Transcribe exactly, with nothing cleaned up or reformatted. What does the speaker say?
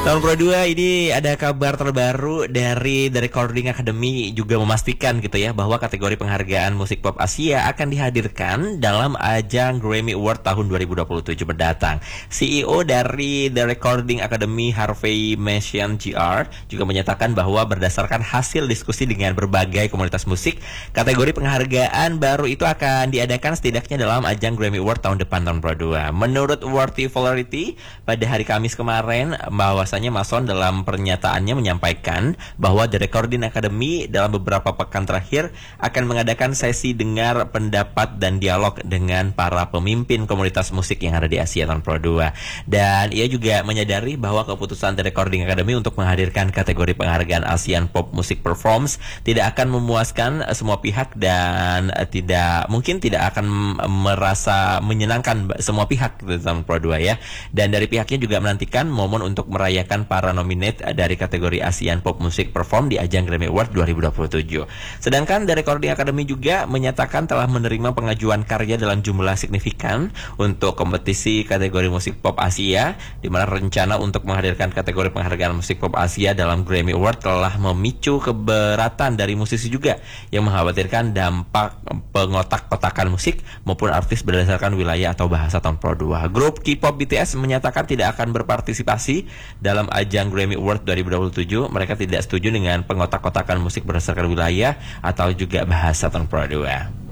Tahun Pro dua ini ada kabar terbaru dari The Recording Academy juga memastikan gitu ya bahwa kategori penghargaan musik pop Asia akan dihadirkan dalam ajang Grammy Award tahun dua ribu dua puluh tujuh mendatang. C E O dari The Recording Academy Harvey Mesian G R juga menyatakan bahwa berdasarkan hasil diskusi dengan berbagai komunitas musik, kategori penghargaan baru itu akan diadakan setidaknya dalam ajang Grammy Award tahun depan tahun Pro dua. Menurut Worthy Polarity pada hari Kamis kemarin, bahwasanya Mason dalam pernyataannya menyampaikan bahwa The Recording Academy dalam beberapa pekan terakhir akan mengadakan sesi dengar pendapat dan dialog dengan para pemimpin komunitas musik yang ada di Asia tahun Pro dua. Dan ia juga menyadari bahwa keputusan The Recording Academy untuk menghadirkan kategori penghargaan ASEAN Pop Music Performance tidak akan memuaskan semua pihak dan tidak mungkin tidak akan merasa menyenangkan semua pihak di tahun Pro dua ya. Dan dari pihaknya juga menantikan momen untuk merayakan para nominate dari kategori ASEAN Pop Music Perform di ajang Grammy Award dua ribu dua puluh tujuh. Sedangkan The Recording Academy juga menyatakan telah menerima pengajuan karya dalam jumlah signifikan untuk kompetisi kategori musik pop Asia, di mana rencana untuk menghadirkan kategori penghargaan musik pop Asia dalam Grammy Award telah memicu keberatan dari musisi juga yang mengkhawatirkan dampak pengotak-kotakan musik maupun artis berdasarkan wilayah atau bahasa tahun Pro dua. Grup K-pop B T S menyatakan tidak akan berpartisipasi dalam ajang Grammy Award dua ribu dua puluh tujuh. Mereka tidak setuju dengan pengotak-kotakan musik berdasarkan wilayah atau juga bahasa tahun Pro dua.